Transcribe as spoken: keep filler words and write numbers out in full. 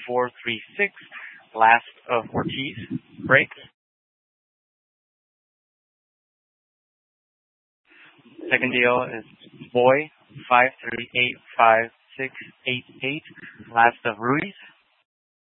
four three six, last of Ortiz, break. Second deal is Boy, five three eight five six eight eight, last of Ruiz.